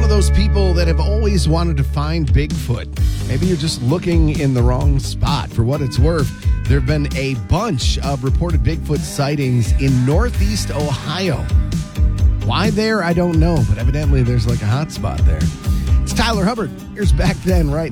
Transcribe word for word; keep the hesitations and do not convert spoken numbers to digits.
of those people that have always wanted to find Bigfoot, maybe you're just looking in the wrong spot. For what it's worth, there have been a bunch of reported Bigfoot sightings in Northeast Ohio. Why there, I don't know, but evidently there's like a hot spot there. It's Tyler Hubbard. Here's Back Then right